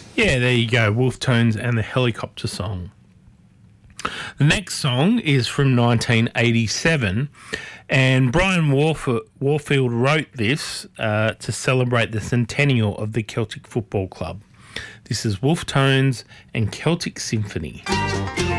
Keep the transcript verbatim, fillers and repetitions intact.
Yeah, there you go. Wolf Tones and the Helicopter Song. The next song is from nineteen eighty-seven, and Brian Warf- Warfield wrote this uh, to celebrate the centennial of the Celtic Football Club. This is Wolf Tones and Celtic Symphony.